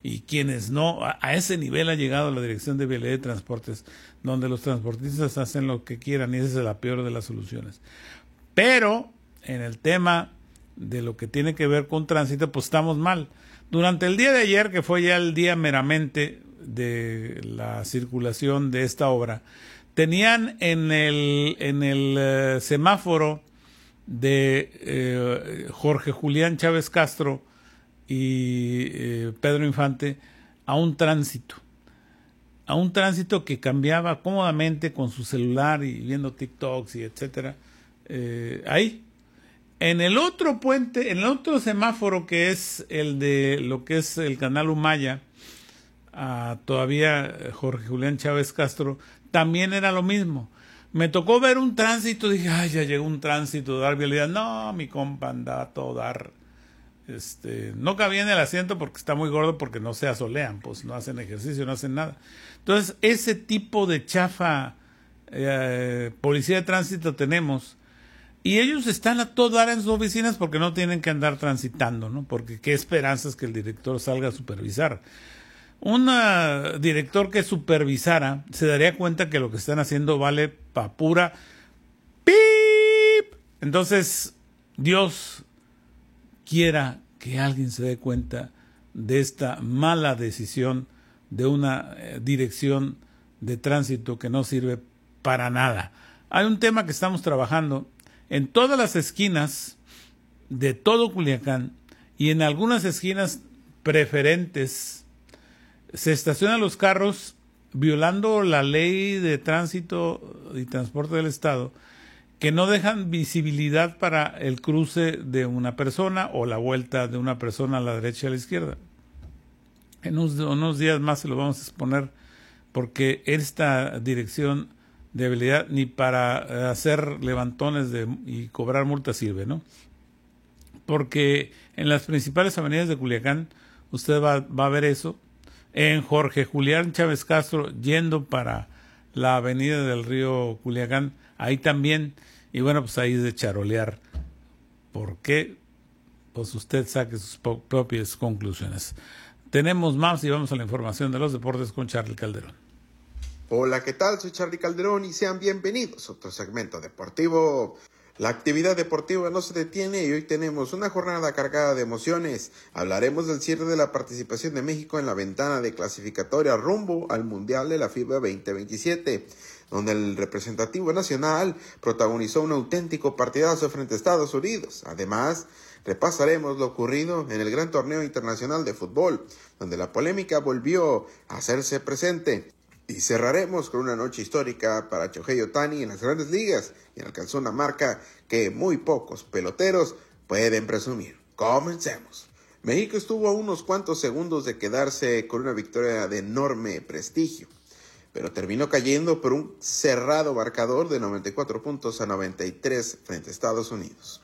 y quienes no, a ese nivel ha llegado la Dirección de Vialidad y Transportes, donde los transportistas hacen lo que quieran y esa es la peor de las soluciones. Pero en el tema de lo que tiene que ver con tránsito, pues estamos mal. Durante el día de ayer, que fue ya el día meramente de la circulación de esta obra, tenían en el semáforo de Jorge Julián Chávez Castro y Pedro Infante a un tránsito que cambiaba cómodamente con su celular y viendo TikToks y etcétera. Ahí en el otro puente, en el otro semáforo que es el de lo que es el canal Humaya, todavía Jorge Julián Chávez Castro, también era lo mismo. Me tocó ver un tránsito, dije, ay, ya llegó un tránsito, dar vialidad. No, mi compa andaba a todo dar. No cabía en el asiento porque está muy gordo, porque no se asolean, pues no hacen ejercicio, no hacen nada. Entonces, ese tipo de chafa policía de tránsito tenemos, y ellos están a todo dar en sus oficinas porque no tienen que andar transitando, ¿no? Porque qué esperanzas que el director salga a supervisar. Un director que supervisara se daría cuenta que lo que están haciendo vale pa' pura ¡pip! Entonces, Dios quiera que alguien se dé cuenta de esta mala decisión de una dirección de tránsito que no sirve para nada. Hay un tema que estamos trabajando en todas las esquinas de todo Culiacán y en algunas esquinas preferentes. Se estacionan los carros violando la ley de tránsito y transporte del Estado, que no dejan visibilidad para el cruce de una persona o la vuelta de una persona a la derecha y a la izquierda. En unos días más se lo vamos a exponer, porque esta dirección de habilidad ni para hacer levantones y cobrar multas sirve, ¿no? Porque en las principales avenidas de Culiacán usted va a ver eso. En Jorge Julián Chávez Castro, yendo para la avenida del río Culiacán, ahí también, y bueno, pues ahí es de charolear. ¿Por qué? Pues usted saque sus propias conclusiones. Tenemos más y vamos a la información de los deportes con Charly Calderón. Hola, ¿qué tal? Soy Charly Calderón y sean bienvenidos a otro segmento deportivo. La actividad deportiva no se detiene y hoy tenemos una jornada cargada de emociones. Hablaremos del cierre de la participación de México en la ventana de clasificatoria rumbo al Mundial de la FIBA 2027, donde el representativo nacional protagonizó un auténtico partidazo frente a Estados Unidos. Además, repasaremos lo ocurrido en el gran torneo internacional de fútbol, donde la polémica volvió a hacerse presente. Y cerraremos con una noche histórica para Shohei Ohtani en las grandes ligas, y alcanzó una marca que muy pocos peloteros pueden presumir. Comencemos. México estuvo a unos cuantos segundos de quedarse con una victoria de enorme prestigio, pero terminó cayendo por un cerrado marcador de 94 puntos a 93 frente a Estados Unidos.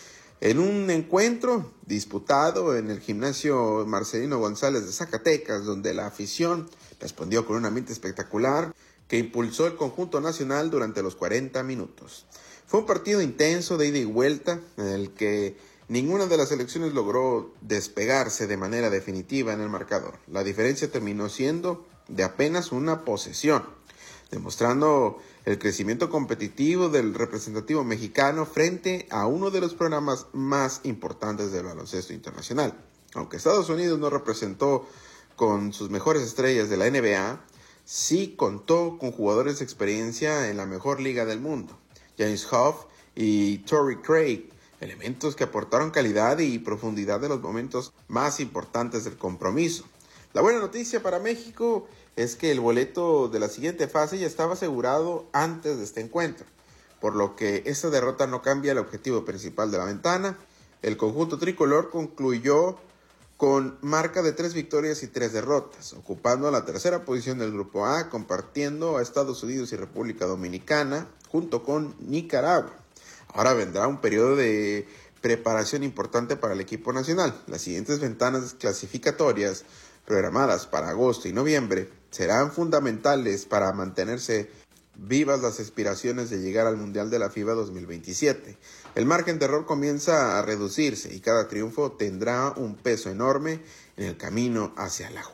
En un encuentro disputado en el gimnasio Marcelino González de Zacatecas, donde la afición respondió con un ambiente espectacular que impulsó el conjunto nacional durante los 40 minutos. Fue un partido intenso de ida y vuelta en el que ninguna de las selecciones logró despegarse de manera definitiva en el marcador. La diferencia terminó siendo de apenas una posesión, demostrando el crecimiento competitivo del representativo mexicano frente a uno de los programas más importantes del baloncesto internacional. Aunque Estados Unidos no representó con sus mejores estrellas de la NBA, sí contó con jugadores de experiencia en la mejor liga del mundo, James Huff y Torrey Craig, elementos que aportaron calidad y profundidad en los momentos más importantes del compromiso. La buena noticia para México es que el boleto de la siguiente fase ya estaba asegurado antes de este encuentro, por lo que esta derrota no cambia el objetivo principal de la ventana. El conjunto tricolor concluyó con marca de 3 victorias y 3 derrotas, ocupando la tercera posición del Grupo A, compartiendo a Estados Unidos y República Dominicana, junto con Nicaragua. Ahora vendrá un periodo de preparación importante para el equipo nacional. Las siguientes ventanas clasificatorias, programadas para agosto y noviembre, serán fundamentales para mantenerse vivas las aspiraciones de llegar al Mundial de la FIBA 2027. El margen de error comienza a reducirse y cada triunfo tendrá un peso enorme en el camino hacia la